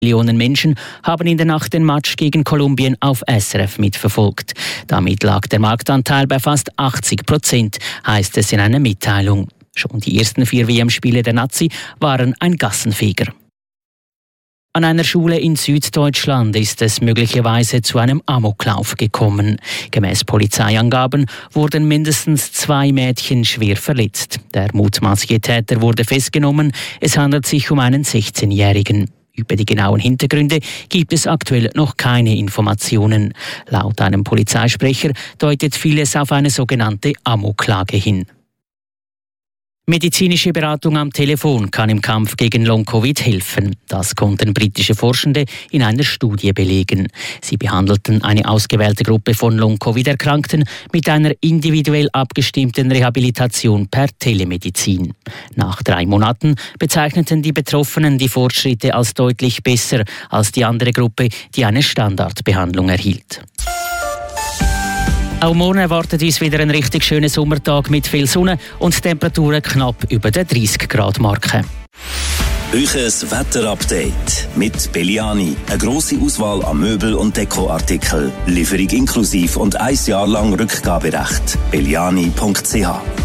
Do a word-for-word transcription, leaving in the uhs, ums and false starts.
Millionen Menschen haben in der Nacht den Match gegen Kolumbien auf S R F mitverfolgt. Damit lag der Marktanteil bei fast achtzig Prozent, heisst es in einer Mitteilung. Schon die ersten vier W M-Spiele der Nazi waren ein Gassenfeger. An einer Schule in Süddeutschland ist es möglicherweise zu einem Amoklauf gekommen. Gemäss Polizeiangaben wurden mindestens zwei Mädchen schwer verletzt. Der mutmaßliche Täter wurde festgenommen. Es handelt sich um einen sechzehnjährigen. Über die genauen Hintergründe gibt es aktuell noch keine Informationen. Laut einem Polizeisprecher deutet vieles auf eine sogenannte Amoklage hin. Medizinische Beratung am Telefon kann im Kampf gegen Long-Covid helfen. Das konnten britische Forschende in einer Studie belegen. Sie behandelten eine ausgewählte Gruppe von Long-Covid-Erkrankten mit einer individuell abgestimmten Rehabilitation per Telemedizin. Nach drei Monaten bezeichneten die Betroffenen die Fortschritte als deutlich besser als die andere Gruppe, die eine Standardbehandlung erhielt. Auch morgen erwartet uns wieder ein richtig schöner Sommertag mit viel Sonne und Temperaturen knapp über der dreißig Grad Marke. Euches Wetterupdate mit Belliani. Eine grosse Auswahl an Möbel- und Dekoartikeln. Lieferung inklusiv und ein Jahr lang Rückgaberecht. belliani punkt c h